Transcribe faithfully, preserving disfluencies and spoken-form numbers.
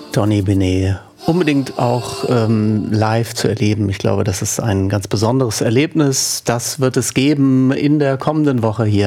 Tony Benet unbedingt auch ähm, live zu erleben. Ich glaube, das ist ein ganz besonderes Erlebnis. Das wird es geben in der kommenden Woche hier